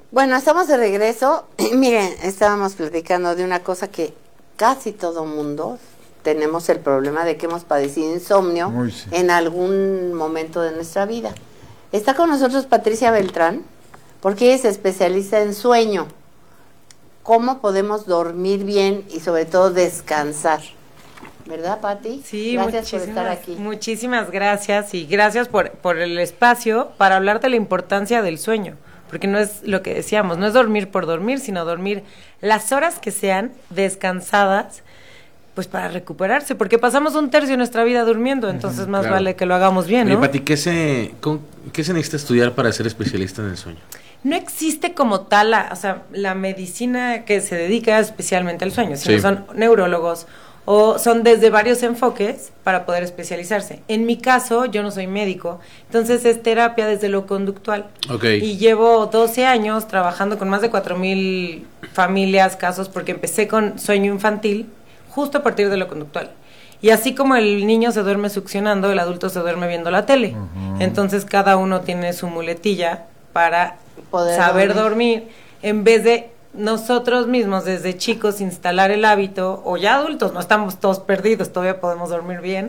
Bueno, estamos de regreso. Miren, estábamos platicando de una cosa que casi todo mundo tenemos el problema de que hemos padecido insomnio en algún momento de nuestra vida. Está con nosotros Patricia Beltrán, porque ella es especialista en sueño. ¿Cómo podemos dormir bien y sobre todo descansar? ¿Verdad, Pati? Sí, gracias por estar aquí. Muchísimas gracias y gracias por el espacio para hablar de la importancia del sueño. Porque no es lo que decíamos, no es dormir por dormir, sino dormir las horas que sean descansadas, pues para recuperarse, porque pasamos un tercio de nuestra vida durmiendo, entonces más vale que lo hagamos bien, ¿no? Oye, Pati, ¿qué se necesita estudiar para ser especialista en el sueño? No existe como tal la medicina que se dedica especialmente al sueño, sino son neurólogos o son desde varios enfoques para poder especializarse. En mi caso, yo no soy médico, entonces es terapia desde lo conductual. Okay. Y llevo 12 años trabajando con más de 4,000 familias, casos, porque empecé con sueño infantil justo a partir de lo conductual. Y así como el niño se duerme succionando, el adulto se duerme viendo la tele. Uh-huh. Entonces cada uno tiene su muletilla para poder saber dormir en vez de nosotros mismos desde chicos instalar el hábito, o ya adultos, no estamos todos perdidos, todavía podemos dormir bien,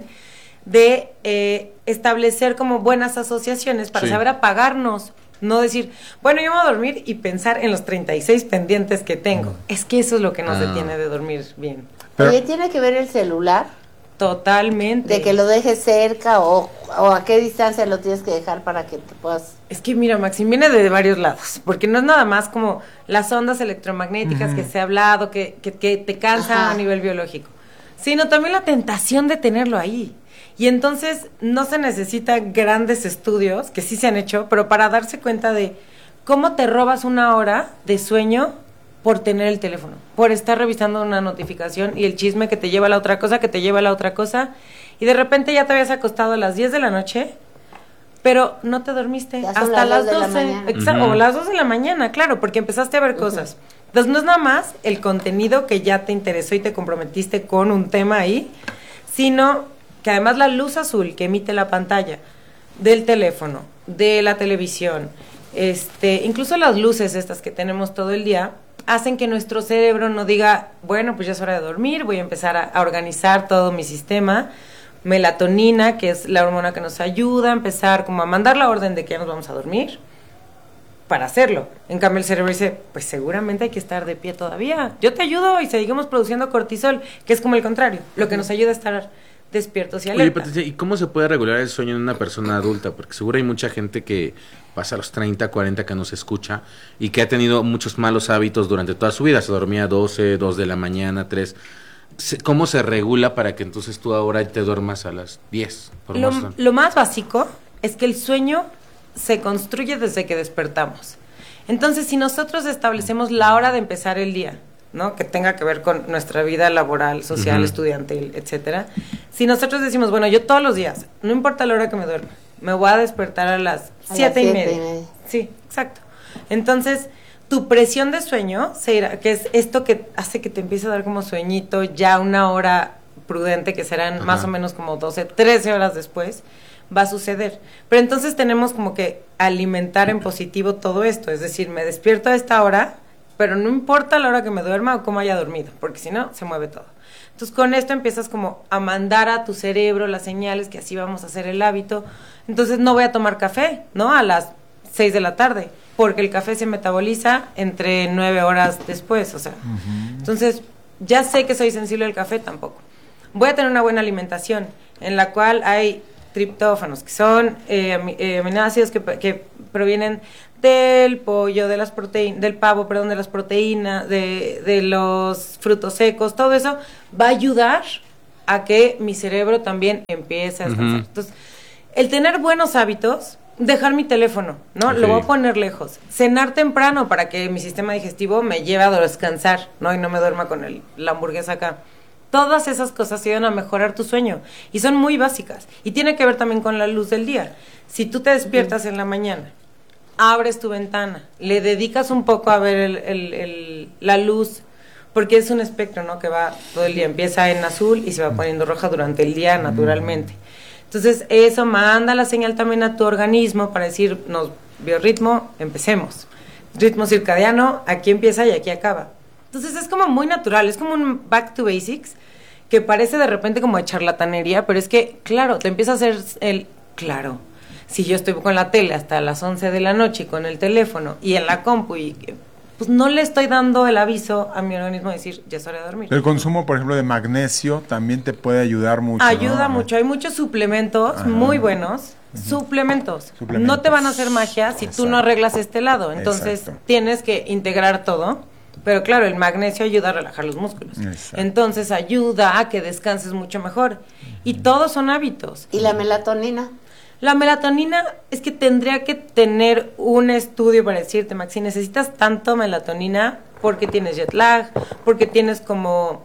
de establecer como buenas asociaciones para saber apagarnos, no decir, bueno, yo me voy a dormir y pensar en los 36 pendientes que tengo. Es que eso es lo que nos detiene de dormir bien. Pero, oye, ¿tiene que ver el celular? Totalmente. De que lo dejes cerca o a qué distancia lo tienes que dejar para que te puedas... Es que mira, Maxim, viene de varios lados, porque no es nada más como las ondas electromagnéticas que se ha hablado, que te cansa a nivel biológico, sino también la tentación de tenerlo ahí. Y entonces no se necesitan grandes estudios, que sí se han hecho, pero para darse cuenta de cómo te robas una hora de sueño por tener el teléfono, por estar revisando una notificación y el chisme que te lleva a la otra cosa, que te lleva a la otra cosa, y de repente ya te habías acostado a las 10 de la noche, pero no te dormiste hasta las 12, o las 2 de la mañana, claro, porque empezaste a ver cosas. Entonces no es nada más el contenido que ya te interesó y te comprometiste con un tema ahí, sino que además la luz azul que emite la pantalla del teléfono, de la televisión, incluso las luces estas que tenemos todo el día, hacen que nuestro cerebro no diga, bueno, pues ya es hora de dormir, voy a empezar a organizar todo mi sistema. Melatonina, que es la hormona que nos ayuda a empezar como a mandar la orden de que ya nos vamos a dormir para hacerlo. En cambio el cerebro dice, pues seguramente hay que estar de pie todavía. Yo te ayudo y seguimos produciendo cortisol, que es como el contrario, lo que nos ayuda a estar despiertos y alerta. Oye, Patricia, ¿y cómo se puede regular el sueño en una persona adulta? Porque seguro hay mucha gente que pasa a los 30, 40 que nos escucha y que ha tenido muchos malos hábitos durante toda su vida. Se dormía 12, 2 de la mañana, 3. ¿Cómo se regula para que entonces tú ahora te duermas a las 10? Lo más básico es que el sueño se construye desde que despertamos. Entonces, si nosotros establecemos la hora de empezar el día, ¿no? Que tenga que ver con nuestra vida laboral, social, estudiantil, etcétera. Si nosotros decimos, bueno, yo todos los días, no importa la hora que me duerma, me voy a despertar a las 7:30. Sí, exacto. Entonces, tu presión de sueño se irá, que es esto que hace que te empiece a dar como sueñito ya una hora prudente, que serán más o menos como 12, 13 horas después, va a suceder. Pero entonces tenemos como que alimentar en positivo todo esto, es decir, me despierto a esta hora, pero no importa la hora que me duerma o cómo haya dormido, porque si no, se mueve todo. Entonces, con esto empiezas como a mandar a tu cerebro las señales que así vamos a hacer el hábito. Entonces, no voy a tomar café, ¿no? A las 6 de la tarde, porque el café se metaboliza entre 9 horas después, o sea. Entonces, ya sé que soy sensible al café, tampoco. Voy a tener una buena alimentación, en la cual hay triptófanos, que son aminoácidos que provienen del pollo, de las proteínas, del pavo, perdón, de las proteínas, de los frutos secos, todo eso va a ayudar a que mi cerebro también empiece a descansar. Entonces, el tener buenos hábitos, dejar mi teléfono, ¿no? Lo voy a poner lejos. Cenar temprano para que mi sistema digestivo me lleve a descansar, ¿no? Y no me duerma con la hamburguesa acá. Todas esas cosas ayudan a mejorar tu sueño y son muy básicas. Y tiene que ver también con la luz del día. Si tú te despiertas en la mañana, abres tu ventana, le dedicas un poco a ver la luz, porque es un espectro, ¿no? Que va todo el día, empieza en azul y se va poniendo roja durante el día naturalmente. Entonces eso manda la señal también a tu organismo para decir, biorritmo, empecemos. ritmo circadiano, aquí empieza y aquí acaba. Entonces es como muy natural, es como un back to basics, que parece de repente como de charlatanería, pero es que, claro, te empieza a hacer claro, si yo estoy con la tele hasta las 11 de la noche y con el teléfono y en la compu y pues no le estoy dando el aviso a mi organismo de decir, ya es hora de dormir. El consumo, por ejemplo, de magnesio también te puede ayudar mucho. Ayuda mucho, hay muchos suplementos muy buenos. Suplementos. No te van a hacer magia si tú no arreglas este lado. Entonces tienes que integrar todo. Pero claro, el magnesio ayuda a relajar los músculos. Entonces ayuda a que descanses mucho mejor. Y todos son hábitos. ¿Y la melatonina? La melatonina es que tendría que tener un estudio para decirte, Maxi, necesitas tanto melatonina porque tienes jet lag, porque tienes como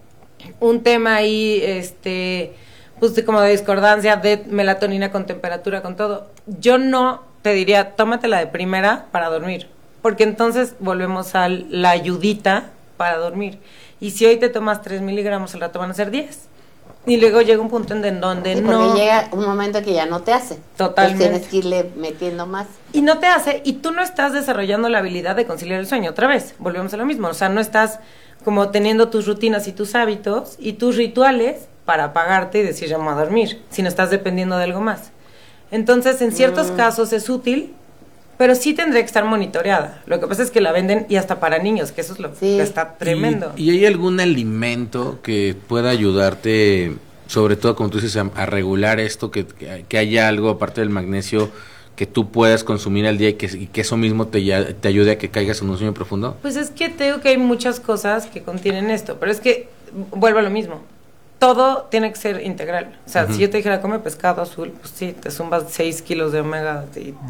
un tema ahí, pues como de discordancia de melatonina con temperatura, con todo. Yo no te diría, tómatela de primera para dormir, porque entonces volvemos a la ayudita para dormir. Y si hoy te tomas 3 miligramos, al rato van a ser 10. Y luego llega un punto en donde sí, no... porque llega un momento que ya no te hace. Totalmente. Entonces tienes que irle metiendo más. Y no te hace, y tú no estás desarrollando la habilidad de conciliar el sueño. Otra vez, volvemos a lo mismo. O sea, no estás como teniendo tus rutinas y tus hábitos y tus rituales para apagarte y decir ya me voy a dormir, sino estás dependiendo de algo más. Entonces, en ciertos casos es útil, pero sí tendría que estar monitoreada. Lo que pasa es que la venden y hasta para niños, que eso es lo que está tremendo. ¿Y hay algún alimento que pueda ayudarte, sobre todo como tú dices, a regular esto, que haya algo aparte del magnesio que tú puedas consumir al día y que eso mismo te ayude a que caigas en un sueño profundo? Pues es que te digo que hay muchas cosas que contienen esto, pero es que vuelvo a lo mismo. Todo tiene que ser integral. O sea, si yo te dijera, come pescado azul, pues sí, te zumbas 6 kilos de omega.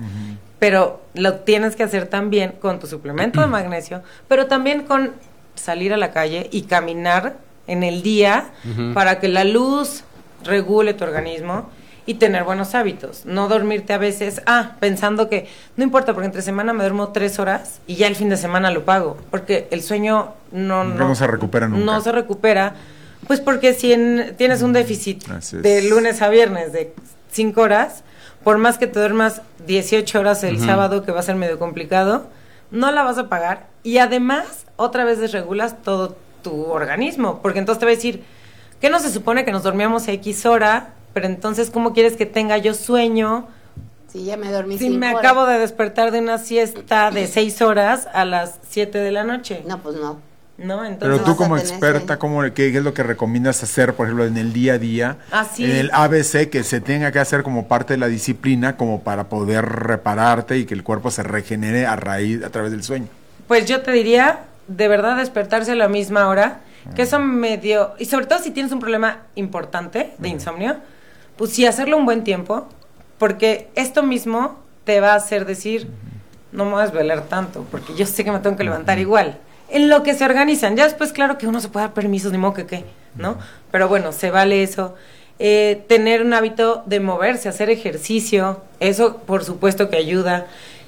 Pero lo tienes que hacer también con tu suplemento de magnesio, pero también con salir a la calle y caminar en el día para que la luz regule tu organismo y tener buenos hábitos. No dormirte a veces, pensando que no importa, porque entre semana me duermo 3 horas y ya el fin de semana lo pago, porque el sueño no se recupera nunca. No se recupera, pues porque si tienes un déficit de lunes a viernes de 5 horas, por más que te duermas 18 horas el sábado, que va a ser medio complicado, no la vas a pagar. Y además, otra vez desregulas todo tu organismo, porque entonces te va a decir, ¿qué no se supone que nos dormíamos a X hora? Pero entonces, ¿cómo quieres que tenga yo sueño? Si ya me dormí 5 horas. Si me acabo de despertar de una siesta de 6 horas a las 7 de la noche. No, pues no. ¿No? Entonces, pero tú como experta, ¿qué es lo que recomiendas hacer, por ejemplo, en el día a día, en el ABC, que se tenga que hacer como parte de la disciplina, como para poder repararte y que el cuerpo se regenere a través del sueño? Pues yo te diría, de verdad, despertarse a la misma hora, que eso medio, y sobre todo si tienes un problema importante de insomnio, pues sí hacerlo un buen tiempo, porque esto mismo te va a hacer decir, no me voy a desvelar tanto, porque yo sé que me tengo que levantar igual. En lo que se organizan. Ya después, claro que uno se puede dar permisos, ni modo que, ¿no? Pero bueno, se vale eso. Tener un hábito de moverse, hacer ejercicio, eso por supuesto que ayuda.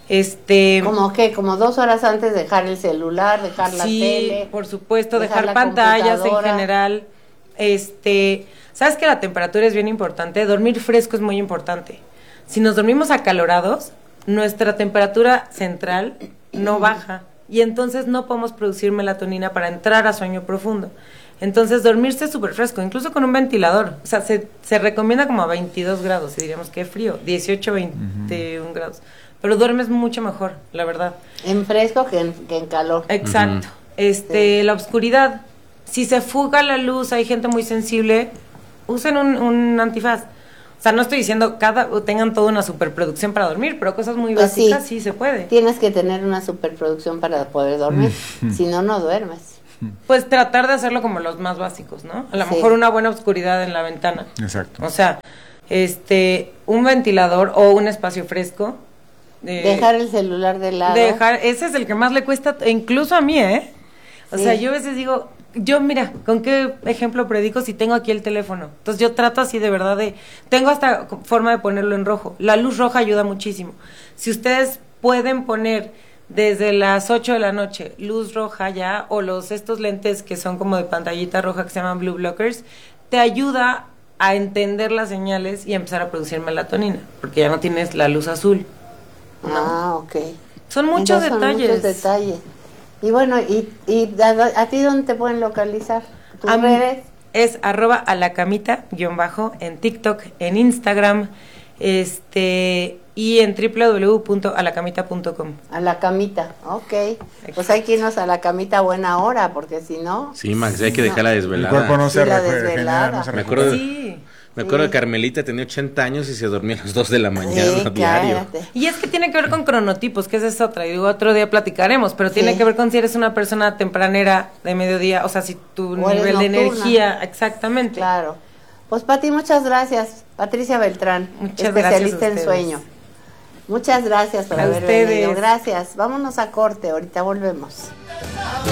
¿Cómo qué? ¿Como 2 horas antes dejar el celular, dejar la tele? Sí, por supuesto, dejar pantallas en general. ¿Sabes que la temperatura es bien importante? Dormir fresco es muy importante. Si nos dormimos acalorados, nuestra temperatura central no baja. Y entonces no podemos producir melatonina para entrar a sueño profundo. Entonces dormirse súper fresco, incluso con un ventilador. O sea, se recomienda como a 22 grados, y diríamos que frío, 18, 21 grados. Pero duermes mucho mejor, la verdad. En fresco que en calor. Exacto. La oscuridad. Si se fuga la luz, hay gente muy sensible, usen un antifaz. O sea, no estoy diciendo tengan toda una superproducción para dormir, pero cosas muy básicas sí se puede. Tienes que tener una superproducción para poder dormir, si no, no duermes. Pues tratar de hacerlo como los más básicos, ¿no? A lo mejor una buena oscuridad en la ventana. Exacto. O sea, un ventilador o un espacio fresco. Dejar el celular de lado. Ese es el que más le cuesta, incluso a mí, O sea, yo a veces digo... mira, ¿con qué ejemplo predico si tengo aquí el teléfono? Entonces yo trato así de verdad tengo hasta forma de ponerlo en rojo. La luz roja ayuda muchísimo. Si ustedes pueden poner desde las 8 de la noche luz roja ya, o estos lentes que son como de pantallita roja que se llaman blue blockers, te ayuda a entender las señales y empezar a producir melatonina, porque ya no tienes la luz azul, ¿no? Ok. Son muchos detalles. Y bueno, ¿a ti dónde te pueden localizar? ¿Tus redes? Es @alacamita_ en TikTok, en Instagram, y en www.alacamita.com. A la camita, ok. Pues hay que irnos a la camita a buena hora, porque si no... Sí, Max, hay que dejar la desvelada. El cuerpo no se regenera. Me acuerdo de Carmelita, tenía 80 años y se dormía a las 2 de la mañana diario. Y es que tiene que ver con cronotipos, que esa es otra. Y digo, otro día platicaremos, pero tiene que ver con si eres una persona tempranera, de mediodía, o sea, si tu nivel de energía, exactamente. Claro. Pues Pati, muchas gracias. Patricia Beltrán, especialista en sueño. Muchas gracias por haber venido. Gracias. Vámonos a corte, ahorita volvemos.